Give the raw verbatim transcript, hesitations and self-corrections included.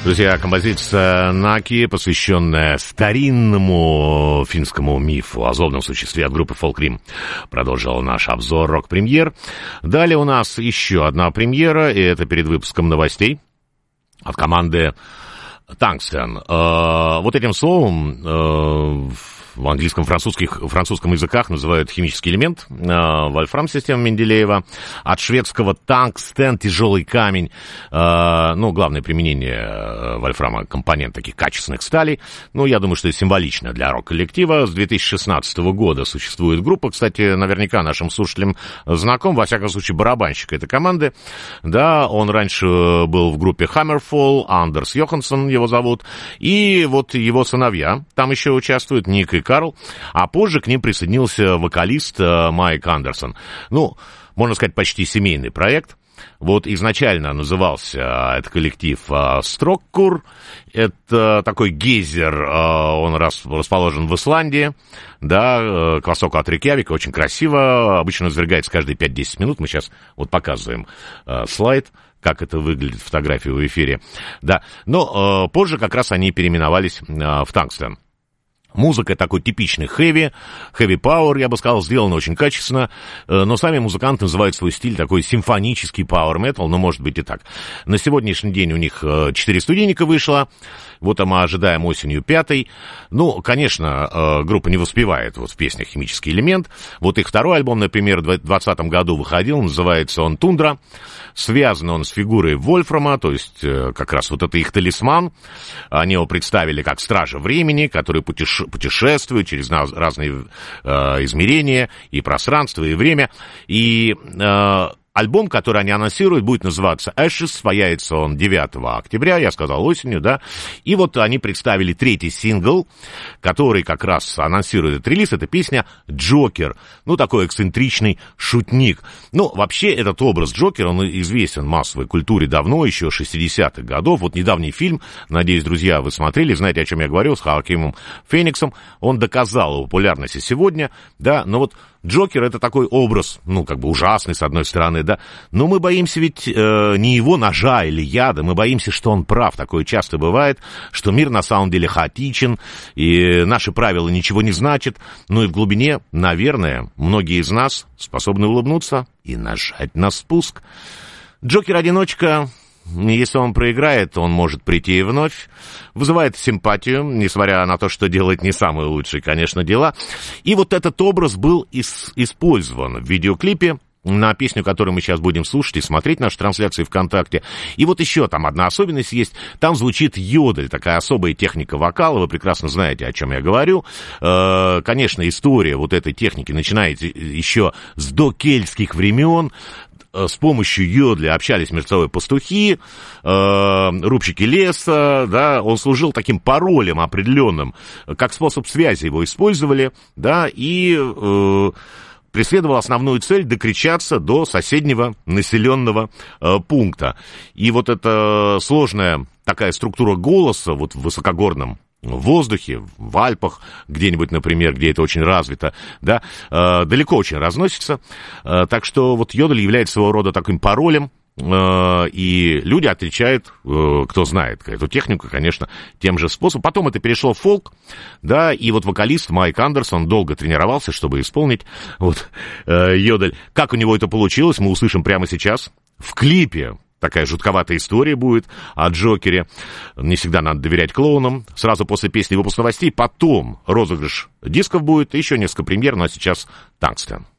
Друзья, композиция Наки, посвященная старинному финскому мифу о злобном существе от группы Folk Cream, продолжила наш обзор рок-премьер. Далее у нас еще одна премьера, и это перед выпуском новостей от команды Tungsten. Э, вот этим словом э, в английском, французских, французском языках называют химический элемент, э, вольфрам системы Менделеева, от шведского «тангстен» — тяжелый камень, э, ну, главное применение э, вольфрама — компонент таких качественных сталей. Ну, я думаю, что это символично для рок-коллектива. С две тысячи шестнадцатого года существует группа, кстати, наверняка нашим слушателям знаком, во всяком случае, барабанщик этой команды, да, он раньше был в группе Hammerfall, Андерс Йоханссон его зовут, и вот его сыновья там еще участвуют, Ник и Карл, а позже к ним присоединился вокалист Майк Андерсон. Ну, можно сказать, почти семейный проект. Вот изначально назывался этот коллектив Строккур. Это такой гейзер, он расположен в Исландии, да, к востоку от Рейкьявика, очень красиво, обычно извергается каждые пять-десять минут. Мы сейчас вот показываем слайд, как это выглядит, фотографию в эфире, да. Но позже как раз они переименовались в Tungsten. Музыка такой типичный хэви, хэви-пауэр, я бы сказал, сделана очень качественно, но сами музыканты называют свой стиль такой симфонический пауэр-метал, но может быть и так. На сегодняшний день у них четыре студийника вышло, вот мы ожидаем осенью пятый. Ну, конечно, группа не воспевает вот в песнях химический элемент. Вот их второй альбом, например, в двадцатом году выходил, называется он «Тундра». Связан он с фигурой Вольфрама, то есть как раз вот это их талисман. Они его представили как стража времени, который путеше- путешествует через разные э, измерения, и пространство, и время. И э, альбом, который они анонсируют, будет называться Ashes, появится он девятого октября, я сказал осенью, да. И вот они представили третий сингл, который как раз анонсирует этот релиз, это песня «Джокер». Ну, такой эксцентричный шутник. Ну, вообще, этот образ Джокера, он известен в массовой культуре давно, еще шестидесятых годов. Вот недавний фильм, надеюсь, друзья, вы смотрели, знаете, о чем я говорил, с Хоакином Фениксом. Он доказал его популярность и сегодня, да, но вот Джокер — это такой образ, ну, как бы ужасный, с одной стороны, да, но мы боимся ведь э, не его ножа или яда, мы боимся, что он прав. Такое часто бывает, что мир на самом деле хаотичен, и наши правила ничего не значат, но и в глубине, наверное, многие из нас способны улыбнуться и нажать на спуск. Джокер-одиночка, если он проиграет, он может прийти и вновь. Вызывает симпатию, несмотря на то, что делает не самые лучшие, конечно, дела. И вот этот образ был ис- использован в видеоклипе на песню, которую мы сейчас будем слушать и смотреть наши трансляции ВКонтакте. И вот еще там одна особенность есть. Там звучит йодель, такая особая техника вокала. Вы прекрасно знаете, о чем я говорю. Э, конечно, история вот этой техники начинается еще с докельтских времен. С помощью йодля общались мерцовые пастухи, э, рубщики леса, да, он служил таким паролем определенным, как способ связи его использовали, да, и э, преследовал основную цель докричаться до соседнего населенного э, пункта. И вот эта сложная такая структура голоса вот в высокогорном в воздухе, в Альпах, где-нибудь, например, где это очень развито, да, э, далеко очень разносится. Э, так что вот йодель является своего рода таким паролем, э, и люди отличают, э, кто знает эту технику, конечно, тем же способом. Потом это перешло в фолк, да, и вот вокалист Майк Андерсон долго тренировался, чтобы исполнить вот э, йодель. Как у него это получилось, мы услышим прямо сейчас в клипе. Такая жутковатая история будет о Джокере. Не всегда надо доверять клоунам. Сразу после песни выпуск новостей. Потом розыгрыш дисков будет. Еще несколько премьер. Ну а сейчас Tungsten.